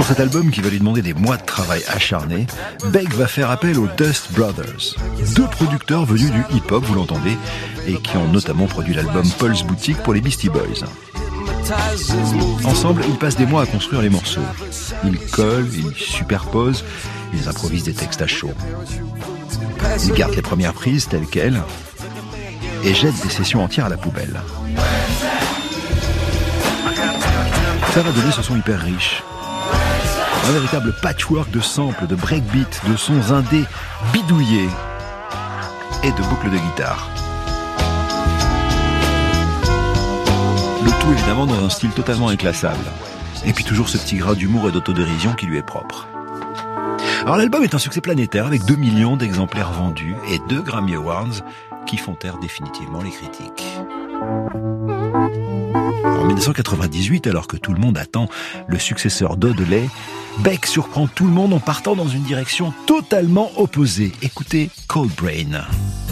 Pour cet album qui va lui demander des mois de travail acharné, Beck va faire appel aux Dust Brothers, deux producteurs venus du hip-hop, vous l'entendez, et qui ont notamment produit l'album Paul's Boutique pour les Beastie Boys. Ensemble, ils passent des mois à construire les morceaux. Ils collent, ils superposent, ils improvisent des textes à chaud. Ils gardent les premières prises telles quelles et jettent des sessions entières à la poubelle. Ça va donner ce son hyper riche. Un véritable patchwork de samples, de breakbeats, de sons indés bidouillés et de boucles de guitare. Le tout évidemment dans un style totalement inclassable. Et puis toujours ce petit grain d'humour et d'autodérision qui lui est propre. Alors l'album est un succès planétaire avec 2 millions d'exemplaires vendus et 2 Grammy Awards qui font taire définitivement les critiques. En 1998, alors que tout le monde attend le successeur d'Odelay, Beck surprend tout le monde en partant dans une direction totalement opposée. Écoutez Cold Brain.